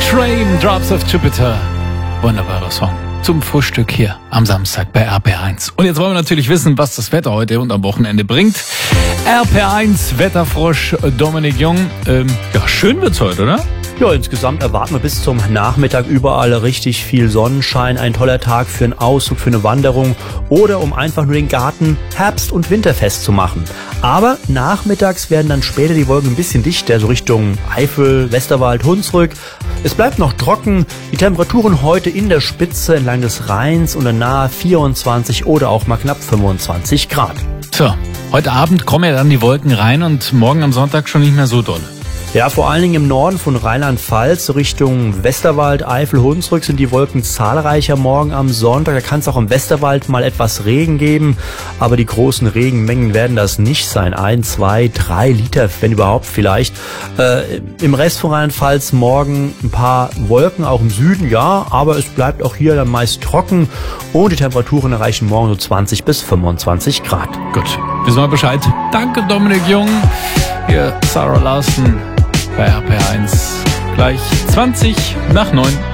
Train, Drops of Jupiter. Wunderbarer Song. Zum Frühstück hier am Samstag bei RPR1. Und jetzt wollen wir natürlich wissen, was das Wetter heute und am Wochenende bringt. RPR1 Wetterfrosch Dominik Jung. Ja, schön wird's heute, oder? Ja, insgesamt erwarten wir bis zum Nachmittag überall richtig viel Sonnenschein. Ein toller Tag für einen Ausflug, für eine Wanderung oder um einfach nur den Garten herbst- und winterfest zu machen. Aber nachmittags werden dann später die Wolken ein bisschen dichter, so Richtung Eifel, Westerwald, Hunsrück. Es bleibt noch trocken. Die Temperaturen heute in der Spitze entlang des Rheins und nahe 24 oder auch mal knapp 25 Grad. So, heute Abend kommen ja dann die Wolken rein und morgen am Sonntag schon nicht mehr so doll. Ja, vor allen Dingen im Norden von Rheinland-Pfalz Richtung Westerwald, Eifel, Hunsrück sind die Wolken zahlreicher morgen am Sonntag. Da kann es auch im Westerwald mal etwas Regen geben, aber die großen Regenmengen werden das nicht sein. 1, 2, 3 Liter, wenn überhaupt vielleicht. Im Rest von Rheinland-Pfalz morgen ein paar Wolken, auch im Süden, ja, aber es bleibt auch hier dann meist trocken und die Temperaturen erreichen morgen so 20 bis 25 Grad. Gut, wissen wir Bescheid. Danke, Dominik Jung. Hier Sarah Larsen bei RPR1. Gleich 20 nach 9.